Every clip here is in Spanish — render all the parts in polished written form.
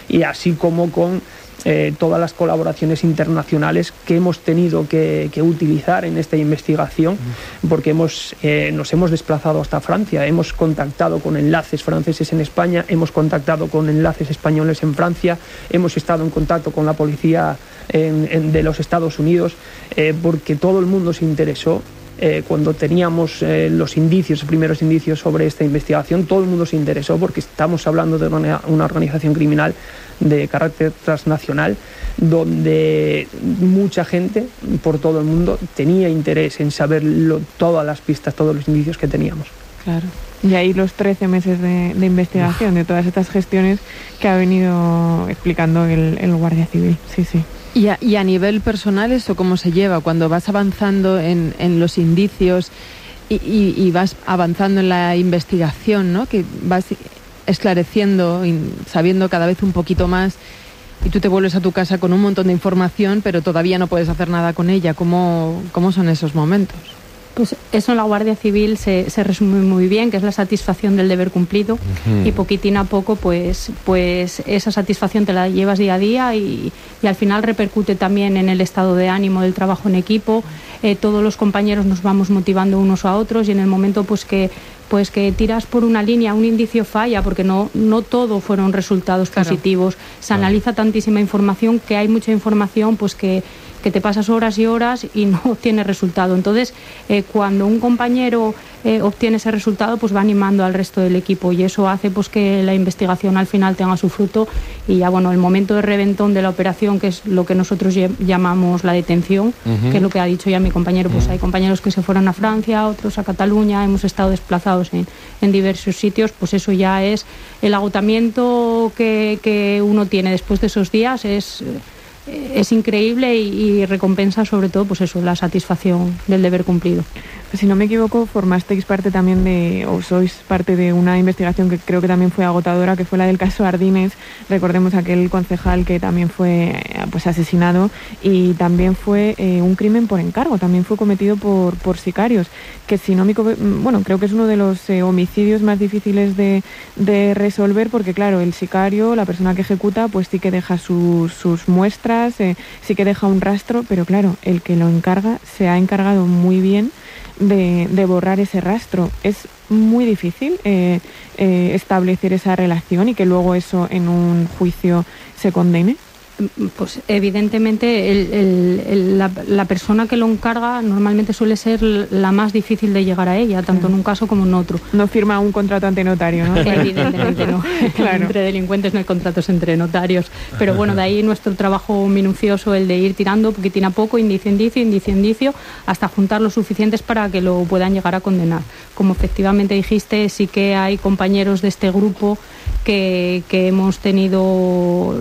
y así como con todas las colaboraciones internacionales que hemos tenido que utilizar en esta investigación, porque nos hemos desplazado hasta Francia, hemos contactado con enlaces franceses en España, hemos contactado con enlaces españoles en Francia, hemos estado en contacto con la policía de los Estados Unidos, porque todo el mundo se interesó. Cuando teníamos los primeros indicios sobre esta investigación, todo el mundo se interesó, porque estamos hablando de una organización criminal de carácter transnacional, donde mucha gente por todo el mundo tenía interés en saber todas las pistas, todos los indicios que teníamos. Claro. Y ahí los 13 meses de investigación, de todas estas gestiones que ha venido explicando el Guardia Civil. Sí, sí. Y a nivel personal, ¿eso cómo se lleva? Cuando vas avanzando en los indicios y vas avanzando en la investigación, ¿no? Que vas esclareciendo y sabiendo cada vez un poquito más, y tú te vuelves a tu casa con un montón de información, pero todavía no puedes hacer nada con ella. ¿Cómo son esos momentos? Pues eso en la Guardia Civil se resume muy bien, que es la satisfacción del deber cumplido, y poquitín a poco pues esa satisfacción te la llevas día a día y al final repercute también en el estado de ánimo del trabajo en equipo. Todos los compañeros nos vamos motivando unos a otros, y en el momento pues que tiras por una línea, un indicio falla, porque no todo fueron resultados positivos. Se analiza tantísima información, que hay mucha información pues que te pasas horas y horas y no obtienes resultado. Entonces, cuando un compañero obtiene ese resultado, pues va animando al resto del equipo, y eso hace pues que la investigación al final tenga su fruto. Y ya, bueno, el momento de reventón de la operación, que es lo que nosotros llamamos la detención, que es lo que ha dicho ya mi compañero, pues hay compañeros que se fueron a Francia, otros a Cataluña, hemos estado desplazados en diversos sitios. Pues eso ya es el agotamiento que uno tiene después de esos días, es increíble, y recompensa sobre todo pues eso, la satisfacción del deber cumplido. Si no me equivoco, formasteis parte también o sois parte de una investigación que creo que también fue agotadora, que fue la del caso Ardines. Recordemos aquel concejal que también fue pues asesinado, y también fue un crimen por encargo, también fue cometido por sicarios, que si no me creo que es uno de los homicidios más difíciles de resolver, porque claro, el sicario, la persona que ejecuta, pues sí que deja sus muestras, sí que deja un rastro, pero claro, el que lo encarga se ha encargado muy bien de borrar ese rastro. Es muy difícil establecer esa relación y que luego eso en un juicio se condene. Pues evidentemente la persona que lo encarga normalmente suele ser la más difícil de llegar a ella, tanto en un caso como en otro. No firma un contrato ante notario, ¿no? Evidentemente no. Claro. Entre delincuentes no hay contratos entre notarios. Pero bueno, de ahí nuestro trabajo minucioso, el de ir tirando poquitín a poco, indicio, hasta juntar lo suficientes para que lo puedan llegar a condenar. Como efectivamente dijiste, sí que hay compañeros de este grupo que hemos tenido,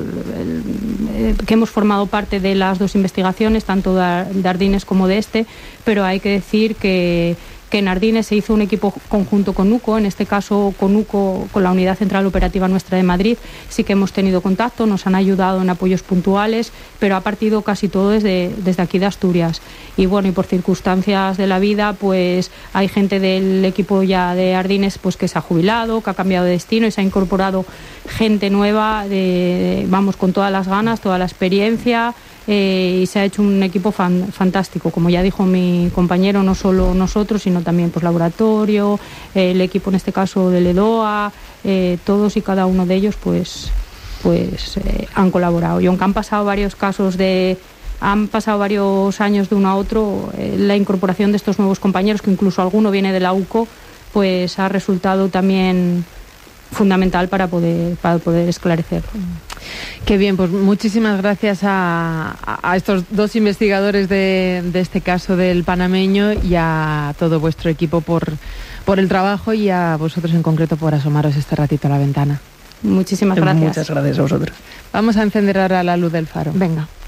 que hemos formado parte de las dos investigaciones, tanto de Ardines como de este, pero hay que decir que en Ardines se hizo un equipo conjunto con UCO, en este caso con UCO, con la Unidad Central Operativa Nuestra de Madrid. Sí que hemos tenido contacto, nos han ayudado en apoyos puntuales, pero ha partido casi todo desde aquí de Asturias. Y bueno, y por circunstancias de la vida, pues hay gente del equipo ya de Ardines pues que se ha jubilado, que ha cambiado de destino, y se ha incorporado gente nueva, con todas las ganas, toda la experiencia. Y se ha hecho un equipo fantástico, como ya dijo mi compañero, no solo nosotros, sino también pues laboratorio, el equipo en este caso del EDOA, todos y cada uno de ellos pues han colaborado. Y aunque han pasado varios años de uno a otro, la incorporación de estos nuevos compañeros, que incluso alguno viene de la UCO, pues ha resultado también fundamental para poder esclarecerlo. Qué bien, pues muchísimas gracias a estos dos investigadores de este caso del panameño, y a todo vuestro equipo por el trabajo, y a vosotros en concreto por asomaros este ratito a la ventana. Muchísimas gracias. Muchas gracias a vosotros. Vamos a encender ahora la luz del faro. Venga.